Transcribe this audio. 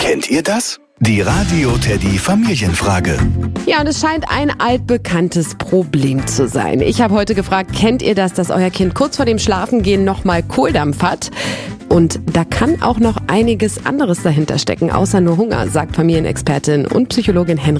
Kennt ihr das? Die Radio Teddy Familienfrage. Ja, und es scheint ein altbekanntes Problem zu sein. Ich habe heute gefragt, kennt ihr das, dass euer Kind kurz vor dem Schlafengehen nochmal Kohldampf hat? Und da kann auch noch einiges anderes dahinter stecken, außer nur Hunger, sagt Familienexpertin und Psychologin Henriette